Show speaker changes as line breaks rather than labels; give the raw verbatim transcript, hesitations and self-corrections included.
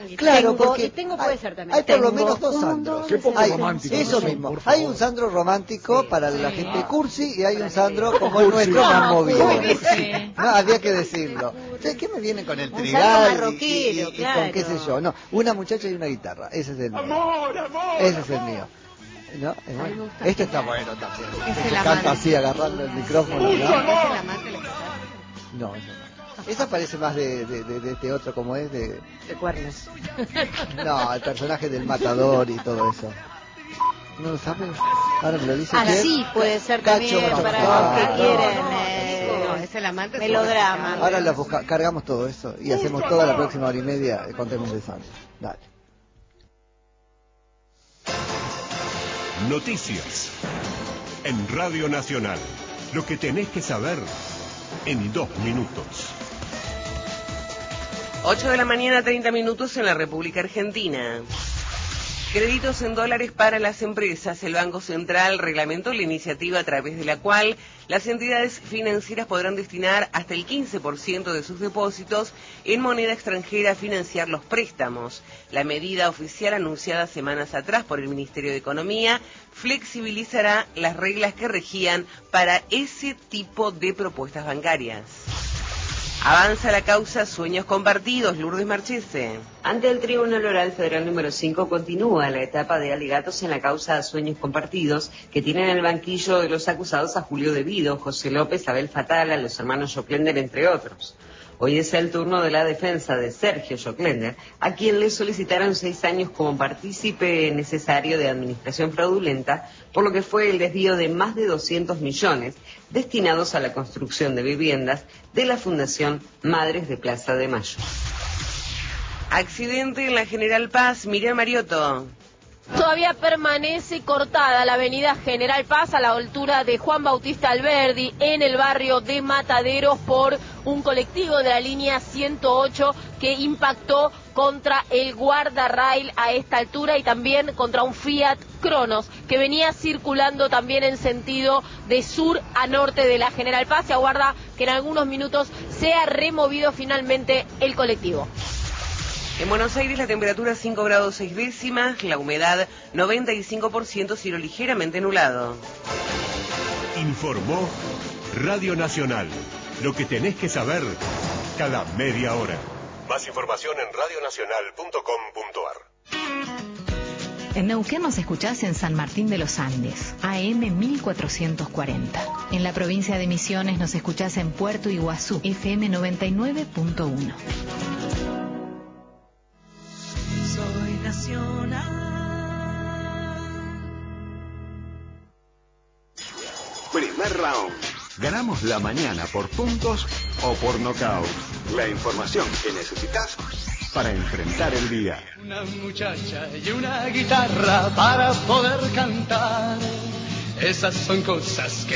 Claro,
tengo,
porque
tengo puede
hay,
ser también.
hay por lo
Tengo
menos dos
un,
Sandros.
Qué poco
Hay,
romántico.
eso
son,
mismo.
por favor.
Hay un Sandro romántico
Sí,
para
sí.
la gente
Ah.
cursi y hay un
Para
Sandro
la
como el
cursi.
nuestro más
¿Cómo
movido.
cursi?
No, había que decirlo. Che, ¿qué me viene con el
Un
trigal
Sandro
y-
marroquero,
y, y
claro.
con qué sé yo? No, una muchacha y una guitarra. Ese es el mío.
Amor, amor.
Ese es el mío. ¿No? Es bueno.
me gusta.
Este está bueno también.
Es
Que
el
canta
amante.
así agarrando el micrófono,
Mucho
¿no?
amor.
¿Es el amante la que está?
No, eso no. Esa parece más de, de, de, de este otro, como es, de...
De cuernos.
No, el personaje del matador y todo eso. ¿No lo saben? Ahora me lo dice
Ah,
quién.
sí, puede ser
Cacho
también
Brown.
para
Ah,
los que
no,
quieren.
No,
eh,
no, es el amante.
melodrama.
Ahora la busca, cargamos todo eso y hacemos toda la próxima hora y media eh, con temas de Sandro. Dale.
Noticias. En Radio Nacional. Lo que tenés que saber en dos minutos.
ocho de la mañana, treinta minutos en la República Argentina. Créditos en dólares para las empresas. El Banco Central reglamentó la iniciativa a través de la cual las entidades financieras podrán destinar hasta el quince por ciento de sus depósitos en moneda extranjera a financiar los préstamos. La medida oficial anunciada semanas atrás por el Ministerio de Economía flexibilizará las reglas que regían para ese tipo de propuestas bancarias. Avanza la causa Sueños Compartidos, Lourdes Marchese.
Ante el Tribunal Oral Federal número cinco continúa la etapa de alegatos en la causa Sueños Compartidos, que tienen en el banquillo de los acusados a Julio Devido, José López, Abel Fatala, los hermanos Joclender, entre otros. Hoy es el turno de la defensa de Sergio Joclender, a quien le solicitaron seis años como partícipe necesario de administración fraudulenta, por lo que fue el desvío de más de doscientos millones destinados a la construcción de viviendas de la Fundación Madres de Plaza de Mayo.
Accidente en la General Paz, Miriam Mariotto.
Todavía permanece cortada la avenida General Paz a la altura de Juan Bautista Alberdi en el barrio de Mataderos por un colectivo de la línea ciento ocho que impactó contra el guardarrail a esta altura y también contra un Fiat Cronos que venía circulando también en sentido de sur a norte de la General Paz. Se aguarda que en algunos minutos sea removido finalmente el colectivo.
En Buenos Aires la temperatura cinco grados seis décimas, la humedad noventa y cinco por ciento, cielo ligeramente nublado.
Informó Radio Nacional. Lo que tenés que saber cada media hora. Más información en radio nacional punto com punto ar.
En Neuquén nos escuchás en San Martín de los Andes, A M mil cuatrocientos cuarenta. En la provincia de Misiones nos escuchás en Puerto Iguazú, F M noventa y nueve punto uno.
Soy nacional.
Primer round. Ganamos la mañana por puntos o por nocaut. La información que necesitas para enfrentar el día.
Una muchacha y una guitarra para poder cantar. Esas son cosas que